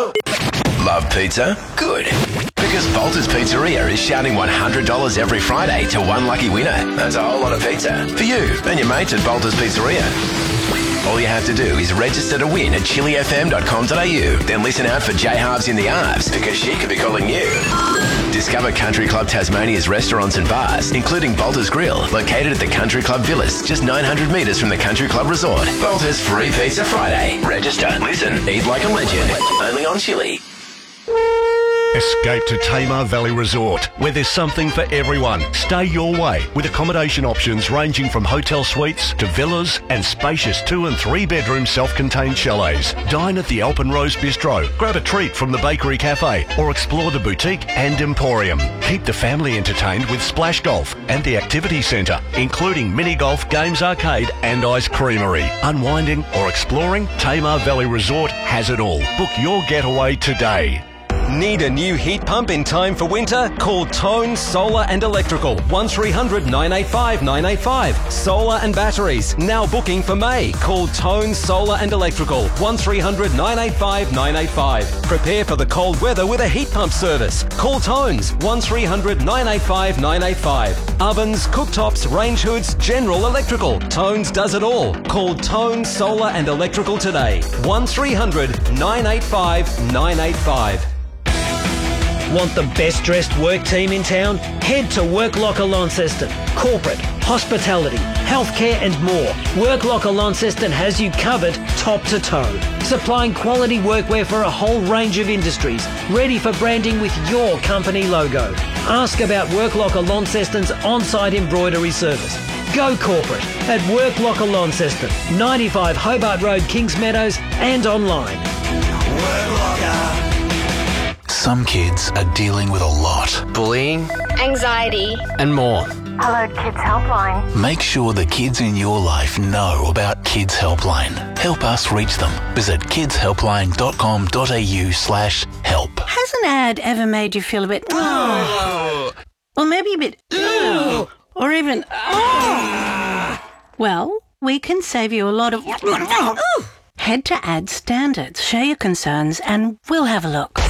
Love pizza? Good. Because Bolter's Pizzeria is shouting $100 every Friday to one lucky winner. That's a whole lot of pizza for you and your mates at Bolter's Pizzeria. All you have to do is register to win at chilifm.com.au. Then listen out for J Halves in the Arves because she could be calling you. Discover Country Club Tasmania's restaurants and bars, including Bolter's Grill, located at the Country Club Villas, just 900 metres from the Country Club Resort. Bolter's Free Pizza Friday. Register, listen, eat like a legend. Only on Chili. Escape to Tamar Valley Resort, where there's something for everyone. Stay your way with accommodation options ranging from hotel suites to villas and spacious 2 and 3 bedroom self-contained chalets. Dine at the Alpenrose Bistro, grab a treat from the Bakery Cafe or explore the boutique and emporium. Keep the family entertained with Splash Golf and the Activity Centre, including mini golf, games arcade and ice creamery. Unwinding or exploring, Tamar Valley Resort has it all. Book your getaway today. Need a new heat pump in time for winter? Call Tone Solar and Electrical. 1300 985 985. Solar and batteries. Now booking for May. Call Tone Solar and Electrical. 1300 985 985. Prepare for the cold weather with a heat pump service. Call Tones. 1300 985 985. Ovens, cooktops, range hoods, general electrical. Tones does it all. Call Tone Solar and Electrical today. 1300 985 985. Want the best dressed work team in town? Head to Work Locker Launceston. Corporate, hospitality, healthcare and more. Work Locker Launceston has you covered top to toe. Supplying quality workwear for a whole range of industries. Ready for branding with your company logo. Ask about Work Locker Launceston's on-site embroidery service. Go corporate at Work Locker Launceston, 95 Hobart Road, Kings Meadows and online. Work Locker. Some kids are dealing with a lot. Bullying, anxiety, and more. Hello Kids Helpline. Make sure the kids in your life know about Kids Helpline. Help us reach them. Visit kidshelpline.com.au/help. Has an ad ever made you feel a bit... Oh. Or maybe a bit... Oh. Or even... Oh. Well, we can save you a lot of... Head to Ad Standards, share your concerns, and we'll have a look.